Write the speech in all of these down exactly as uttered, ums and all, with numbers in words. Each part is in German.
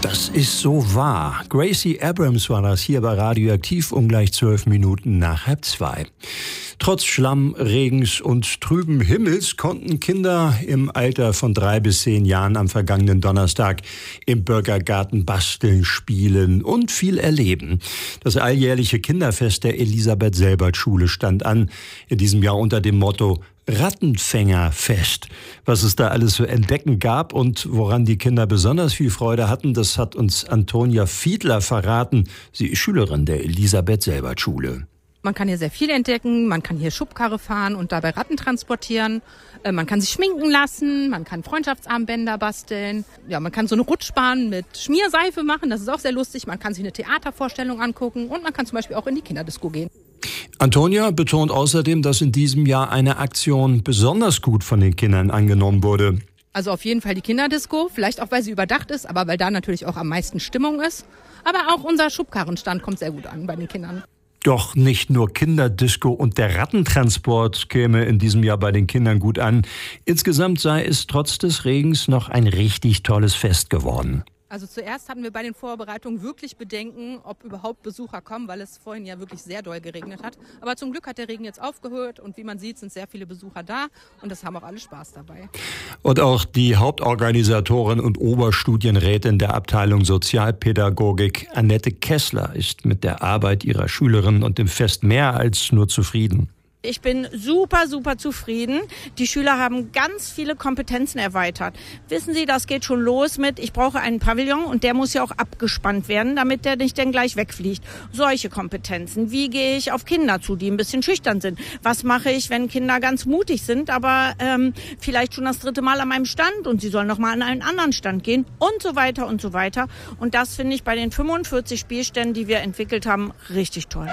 Das ist so wahr. Gracie Abrams war das hier bei Radioaktiv um gleich zwölf Minuten nach halb zwei. Trotz Schlamm, Regens und trüben Himmels konnten Kinder im Alter von drei bis zehn Jahren am vergangenen Donnerstag im Bürgergarten basteln, spielen und viel erleben. Das alljährliche Kinderfest der Elisabeth-Selbert-Schule stand an, in diesem Jahr unter dem Motto Rattenfängerfest. Was es da alles zu entdecken gab und woran die Kinder besonders viel Freude hatten, das hat uns Antonia Fiedler verraten. Sie ist Schülerin der Elisabeth-Selbert-Schule. Man kann hier sehr viel entdecken, man kann hier Schubkarre fahren und dabei Ratten transportieren. Man kann sich schminken lassen, man kann Freundschaftsarmbänder basteln. Ja, man kann so eine Rutschbahn mit Schmierseife machen, das ist auch sehr lustig. Man kann sich eine Theatervorstellung angucken und man kann zum Beispiel auch in die Kinderdisco gehen. Antonia betont außerdem, dass in diesem Jahr eine Aktion besonders gut von den Kindern angenommen wurde. Also auf jeden Fall die Kinderdisco, vielleicht auch, weil sie überdacht ist, aber weil da natürlich auch am meisten Stimmung ist. Aber auch unser Schubkarrenstand kommt sehr gut an bei den Kindern. Doch nicht nur Kinderdisco und der Rattentransport käme in diesem Jahr bei den Kindern gut an. Insgesamt sei es trotz des Regens noch ein richtig tolles Fest geworden. Also zuerst hatten wir bei den Vorbereitungen wirklich Bedenken, ob überhaupt Besucher kommen, weil es vorhin ja wirklich sehr doll geregnet hat. Aber zum Glück hat der Regen jetzt aufgehört und wie man sieht, sind sehr viele Besucher da und es haben auch alle Spaß dabei. Und auch die Hauptorganisatorin und Oberstudienrätin der Abteilung Sozialpädagogik, Annette Kessler, ist mit der Arbeit ihrer Schülerinnen und dem Fest mehr als nur zufrieden. Ich bin super, super zufrieden. Die Schüler haben ganz viele Kompetenzen erweitert. Wissen Sie, das geht schon los mit, ich brauche einen Pavillon und der muss ja auch abgespannt werden, damit der nicht dann gleich wegfliegt. Solche Kompetenzen. Wie gehe ich auf Kinder zu, die ein bisschen schüchtern sind? Was mache ich, wenn Kinder ganz mutig sind, aber ähm, vielleicht schon das dritte Mal an meinem Stand und sie sollen noch mal an einen anderen Stand gehen und so weiter und so weiter. Und das finde ich bei den fünfundvierzig Spielständen, die wir entwickelt haben, richtig toll.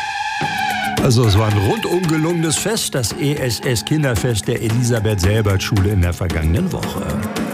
Also es war ein rundum gelungenes Fest, das E S S-Kinderfest der Elisabeth-Selbert-Schule in der vergangenen Woche.